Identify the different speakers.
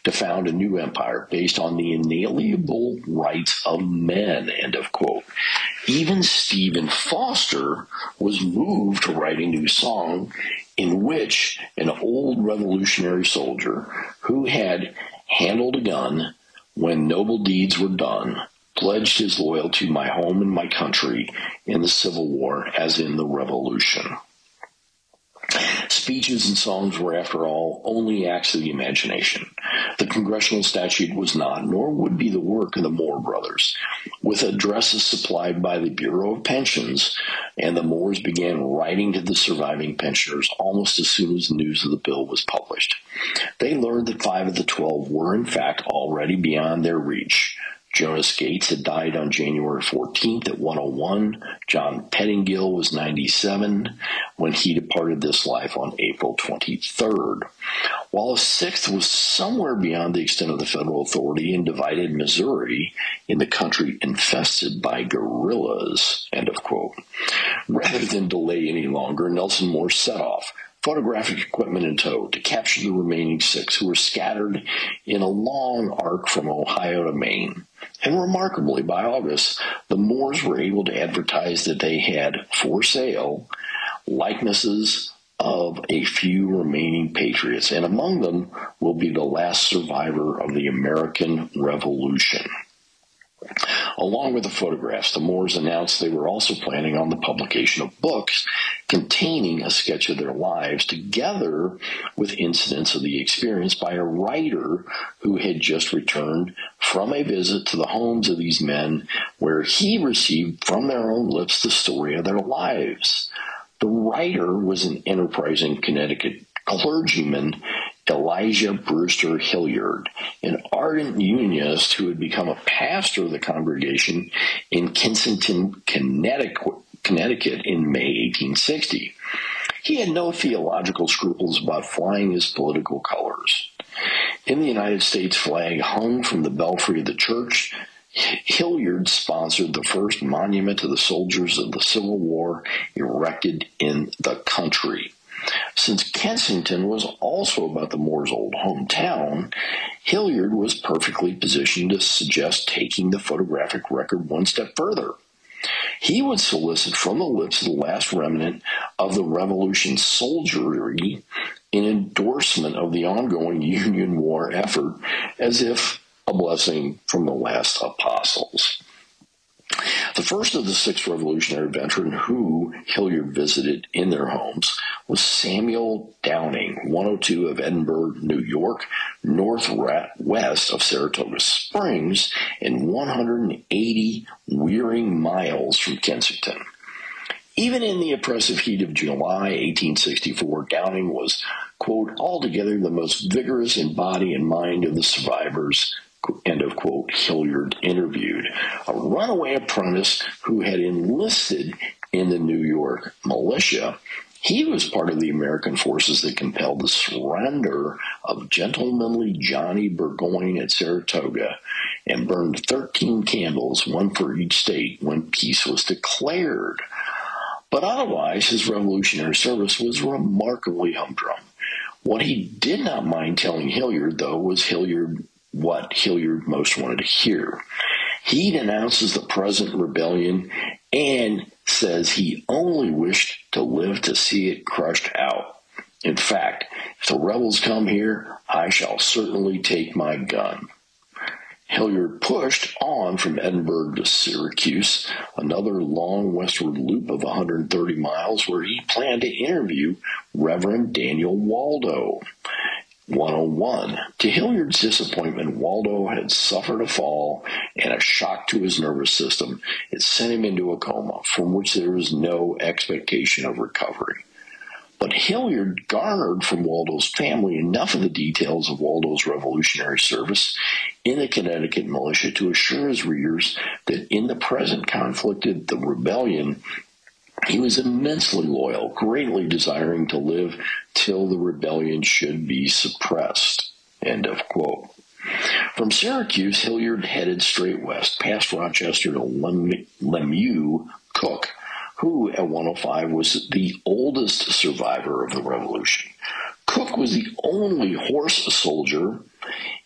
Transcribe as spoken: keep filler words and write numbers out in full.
Speaker 1: to found a new empire based on the inalienable rights of men, end of quote. Even Stephen Foster was moved to write a new song in which an old revolutionary soldier who had handled a gun when noble deeds were done pledged his loyalty to my home and my country in the Civil War as in the Revolution. Speeches and songs were, after all, only acts of the imagination. The congressional statute was not, nor would be the work of the Moore brothers. With addresses supplied by the Bureau of Pensions, and the Moores began writing to the surviving pensioners almost as soon as news of the bill was published. They learned that five of the twelve were, in fact, already beyond their reach. Jonas Gates had died on January fourteenth at one oh one. John Pettingill was ninety-seven when he departed this life on April twenty-third. While a sixth was somewhere beyond the extent of the federal authority in divided Missouri, in the country infested by guerrillas, end of quote. Rather than delay any longer, Nelson Moore set off, photographic equipment in tow, to capture the remaining six who were scattered in a long arc from Ohio to Maine. And remarkably, by August, the Moores were able to advertise that they had for sale likenesses of a few remaining patriots, and among them will be the last survivor of the American Revolution. Along with the photographs, the Moores announced they were also planning on the publication of books containing a sketch of their lives, together with incidents of the experience by a writer who had just returned from a visit to the homes of these men, where he received from their own lips the story of their lives. The writer was an enterprising Connecticut clergyman, Elijah Brewster Hilliard, an ardent unionist who had become a pastor of the congregation in Kensington, Connecticut, Connecticut in May eighteen sixty. He had no theological scruples about flying his political colors. In the United States flag hung from the belfry of the church, Hilliard sponsored the first monument to the soldiers of the Civil War erected in the country. Since Kensington was also about the Moores' old hometown, Hilliard was perfectly positioned to suggest taking the photographic record one step further. He would solicit from the lips of the last remnant of the Revolution soldiery an endorsement of the ongoing Union war effort, as if a blessing from the last apostles. The first of the six Revolutionary veterans who Hilliard visited in their homes was Samuel Downing, one oh two of Edinburgh, New York, northwest of Saratoga Springs, and one hundred eighty wearing miles from Kensington. Even in the oppressive heat of July eighteen sixty-four, Downing was, quote, altogether the most vigorous in body and mind of the survivors, end of quote. Hilliard interviewed a runaway apprentice who had enlisted in the New York militia. He was part of the American forces that compelled the surrender of gentlemanly Johnny Burgoyne at Saratoga and burned thirteen candles, one for each state, when peace was declared. But otherwise, his revolutionary service was remarkably humdrum. What he did not mind telling Hilliard, though, was Hilliard what Hilliard most wanted to hear. He denounces the present rebellion and says he only wished to live to see it crushed out. In fact, if the rebels come here, I shall certainly take my gun. Hilliard pushed on from Edinburgh to Syracuse, another long westward loop of one hundred thirty miles, where he planned to interview Reverend Daniel Waldo. one oh one. To Hilliard's disappointment, Waldo had suffered a fall and a shock to his nervous system. It sent him into a coma from which there was no expectation of recovery. But Hilliard garnered from Waldo's family enough of the details of Waldo's revolutionary service in the Connecticut militia to assure his readers that in the present conflict of the rebellion, he was immensely loyal, greatly desiring to live till the rebellion should be suppressed. End of quote. From Syracuse, Hilliard headed straight west, past Rochester to Lem- Lemieux Cook, who at one oh five was the oldest survivor of the Revolution. Cook was the only horse soldier